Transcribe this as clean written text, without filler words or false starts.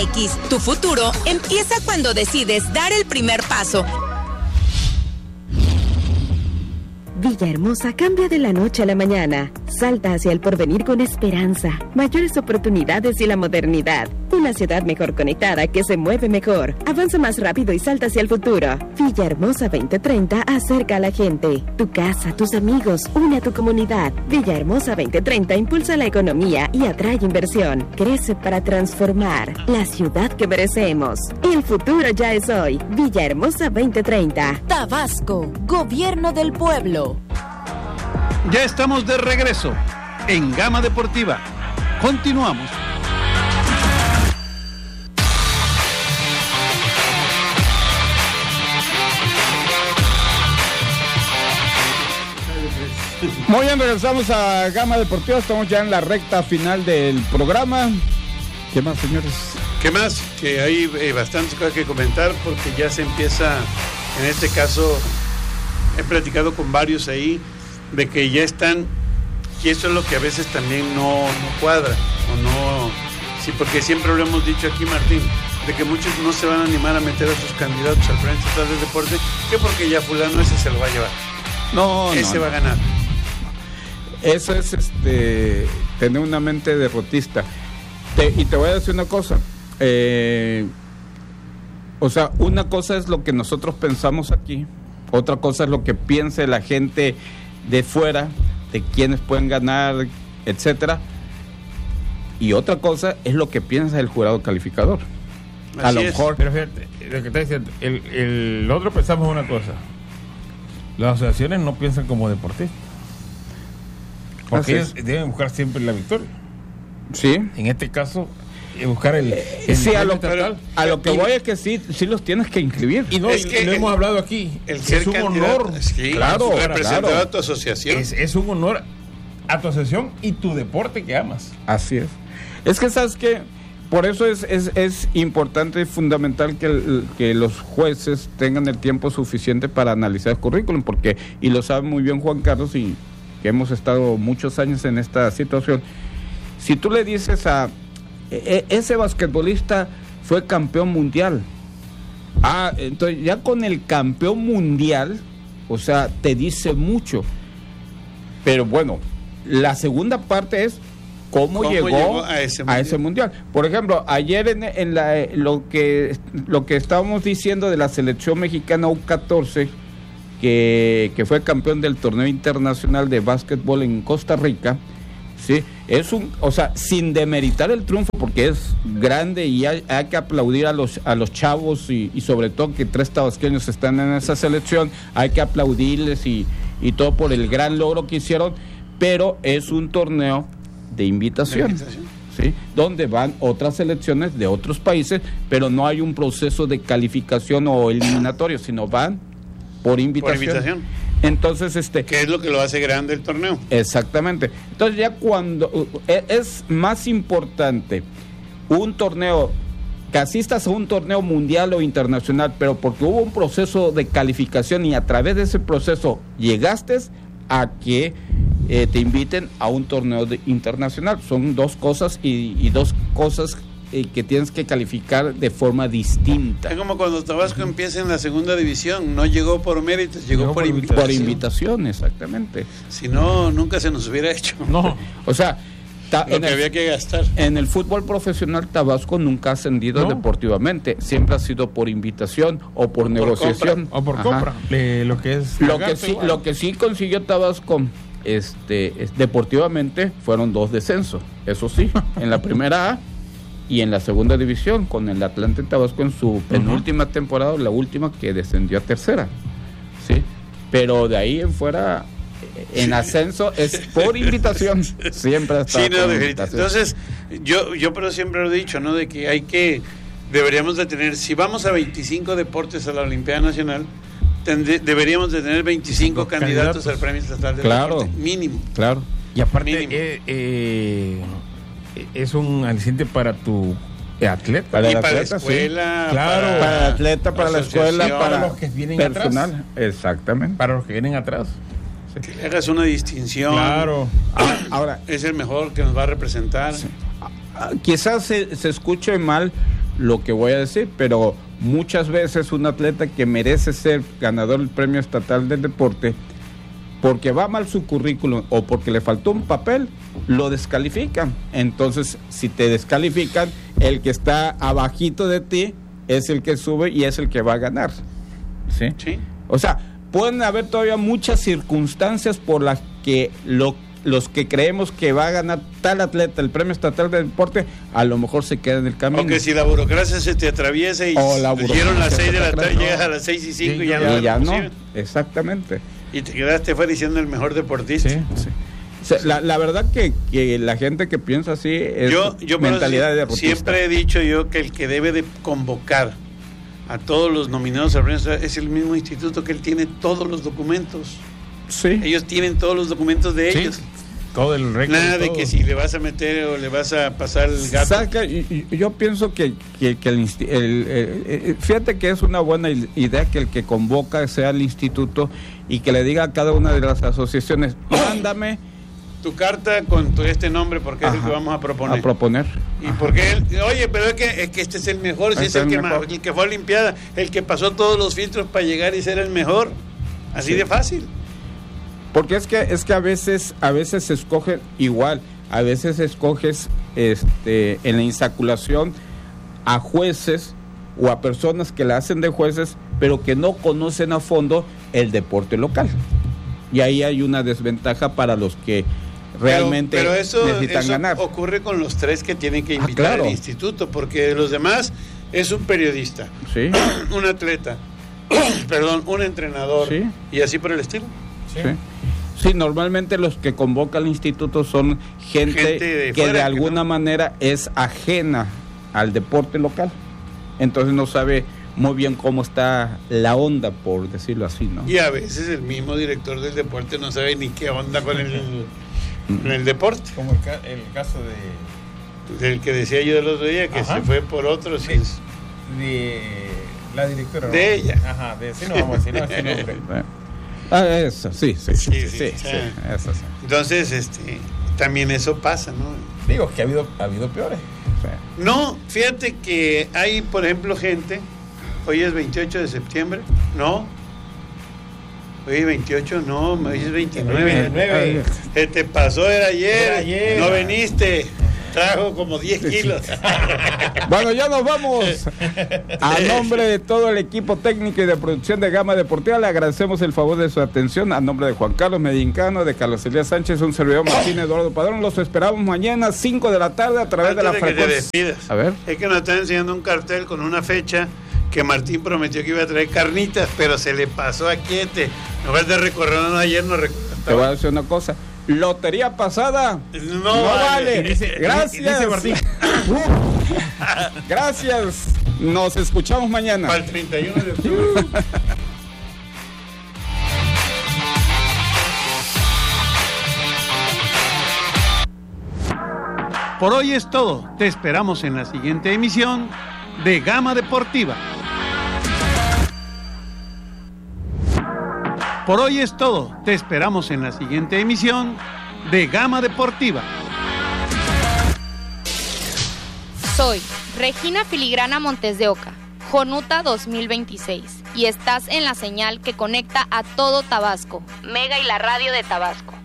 MX. Tu futuro empieza cuando decides dar el primer paso. Villahermosa cambia de la noche a la mañana. Salta hacia el porvenir con esperanza, mayores oportunidades y la modernidad. Una ciudad mejor conectada que se mueve mejor. Avanza más rápido y salta hacia el futuro. Villahermosa 2030 acerca a la gente. Tu casa, tus amigos, une a tu comunidad. Villahermosa 2030 impulsa la economía y atrae inversión. Crece para transformar la ciudad que merecemos. El futuro ya es hoy. Villahermosa 2030. Tabasco, Gobierno del Pueblo. Ya estamos de regreso en Gama Deportiva. Continuamos. Muy bien, regresamos a Gama Deportiva. Estamos ya en la recta final del programa. ¿Qué más, señores? ¿Qué más? Que hay bastantes cosas que comentar porque ya se empieza, en este caso, he platicado con varios ahí de que ya están, y eso es lo que a veces también no cuadra, o no, sí, porque siempre lo hemos dicho aquí, Martín, de que muchos no se van a animar a meter a sus candidatos al Frente Estatal del Deporte, que porque ya fulano ese se lo va a llevar. Ese va a ganar. Eso es tener una mente derrotista. Y te voy a decir una cosa. O sea, una cosa es lo que nosotros pensamos aquí, otra cosa es lo que piense la gente de fuera, de quienes pueden ganar, etcétera. Y otra cosa es lo que piensa el jurado calificador. Así a lo mejor. Pero fíjate, lo que está diciendo, el otro pensamos una cosa. Las asociaciones no piensan como deportistas. Porque ellos deben buscar siempre la victoria. Sí. En este caso, buscar el sí, a lo que voy es que sí los tienes que inscribir. Y no, es que lo hemos hablado aquí. Es un honor. Sí, claro, representar a tu asociación. Es un honor a tu asociación y tu deporte que amas. Así es. Es que sabes que por eso es importante y fundamental que los jueces tengan el tiempo suficiente para analizar el currículum, porque, y lo sabe muy bien Juan Carlos, y que hemos estado muchos años en esta situación, si tú le dices a ese basquetbolista fue campeón mundial, entonces ya con el campeón mundial, o sea, te dice mucho, pero bueno, la segunda parte es ¿Cómo llegó a ese mundial? Por ejemplo, ayer lo que estábamos diciendo de la selección mexicana U14, que fue campeón del torneo internacional de básquetbol en Costa Rica, sí, sin demeritar el triunfo, porque es grande y hay que aplaudir a los chavos y sobre todo que 3 tabasqueños están en esa selección, hay que aplaudirles y todo por el gran logro que hicieron, pero es un torneo de invitación, ¿sí? Donde van otras selecciones de otros países, pero no hay un proceso de calificación o eliminatorio, sino van por invitación. Entonces, ¿qué es lo que lo hace grande el torneo? Exactamente. Entonces ya cuando es más importante un torneo, que asistas a un torneo mundial o internacional, pero porque hubo un proceso de calificación y a través de ese proceso llegaste a que te inviten a un torneo internacional. Son dos cosas y dos cosas que tienes que calificar de forma distinta. Es como cuando Tabasco empieza en la segunda división, no llegó por méritos, llegó por invitación. Por invitación, exactamente. Si no, nunca se nos hubiera hecho. No, o sea, había que gastar. En el fútbol profesional, Tabasco nunca ha ascendido deportivamente, siempre ha sido por invitación o por negociación. O por compra. Lo que sí consiguió Tabasco deportivamente fueron 2 descensos, eso sí, en la primera A y en la segunda división, con el Atlante Tabasco en su penúltima temporada, la última que descendió a tercera, sí, pero de ahí en fuera, en ascenso es por invitación, siempre ha estado por invitación. Entonces, yo pero siempre lo he dicho, ¿no? De que deberíamos de tener, si vamos a 25 deportes a la Olimpiada Nacional, deberíamos de tener 25 candidatos al Premio Estatal del Deporte, mínimo. Claro. Y aparte es un aliciente para tu atleta. Para la escuela, sí. Claro. Para el atleta, para la escuela, para los que vienen personal. Atrás. Exactamente. Para los que vienen atrás. Sí. Que le hagas una distinción. Claro. Ahora es el mejor que nos va a representar. Sí. Quizás se escuche mal, lo que voy a decir, pero muchas veces un atleta que merece ser ganador del premio estatal del deporte, porque va mal su currículum o porque le faltó un papel, lo descalifican. Entonces, si te descalifican, el que está abajito de ti es el que sube y es el que va a ganar. ¿Sí? Sí. O sea, pueden haber todavía muchas circunstancias por las que los que creemos que va a ganar tal atleta el premio estatal de deporte, a lo mejor se queda en el camino. O que si la burocracia se te atraviesa y dieron las 6 de la tarde, llegas a las 6:05 y ya no. Exactamente. Y te quedaste fuera diciendo el mejor deportista. Sí. O sea, la verdad que la gente que piensa así es yo mentalidad de derrotista. Siempre he dicho yo que el que debe de convocar a todos los nominados al premio es el mismo instituto, que él tiene todos los documentos. Sí. Ellos tienen todos los documentos de ellos. Todo el récord. Nada de que si le vas a meter o le vas a pasar el gato. Yo pienso que fíjate que es una buena idea que el que convoca sea el instituto y que le diga a cada una de las asociaciones, mándame tu carta con este nombre porque es el que vamos a proponer. Y porque oye, pero es que este es el mejor, si es el que fue a Olimpiada, el que pasó todos los filtros para llegar y ser el mejor. Así de fácil. Porque es que a veces se escoge igual, a veces escoges en la insaculación a jueces o a personas que la hacen de jueces, pero que no conocen a fondo el deporte local. Y ahí hay una desventaja para los que realmente pero necesitan ganar. Ocurre con los 3 que tienen que invitar al instituto, porque los demás es un periodista, sí, un atleta, un entrenador, sí, y así por el estilo. Sí, normalmente los que convoca el instituto son gente que de alguna manera es ajena al deporte local. Entonces no sabe muy bien cómo está la onda, por decirlo así, ¿no? Y a veces el mismo director del deporte no sabe ni qué onda con el deporte. Como el caso del que decía yo el otro día, que se fue por otros. De la directora. De ella. Ajá, sí, no vamos a decir, no, ese nombre. Eso, sí. Eso sí. Entonces, también eso pasa, ¿no? Digo que ha habido peores. No, fíjate que hay, por ejemplo, gente. Hoy es 28 de septiembre, ¿no? Hoy es 28, no, hoy es 29. Te pasó, era ayer. No viniste. Trajo como 10 kilos. Bueno, ya nos vamos. A nombre de todo el equipo técnico y de producción de Gama Deportiva, le agradecemos el favor de su atención. A nombre de Juan Carlos Medincano, de Carlos Elías Sánchez, un servidor Martín Eduardo Padrón. Los esperamos mañana 5 de la tarde a través de la frecuencia. A ver. Es que nos están enseñando un cartel con una fecha que Martín prometió que iba a traer carnitas, pero se le pasó a Quiete. En vez de recorrernos ayer, no recuerdo. Te voy a decir una cosa. Lotería pasada no vale. Gracias. Dice Martín. Gracias. Nos escuchamos mañana. Para el 31 de octubre. Por hoy es todo. Te esperamos en la siguiente emisión de Gama Deportiva. Por hoy es todo. Te esperamos en la siguiente emisión de Gama Deportiva. Soy Regina Filigrana Montes de Oca, Jonuta 2026, y estás en la señal que conecta a todo Tabasco, Mega y la radio de Tabasco.